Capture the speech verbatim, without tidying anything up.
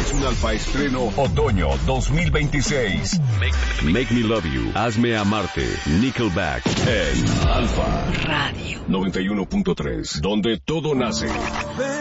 es un alfa estreno otoño dos mil veintiséis. Make, Make Me Love You, Hazme Amarte, Nickelback en Alfa Radio noventa y uno punto tres, donde todo nace.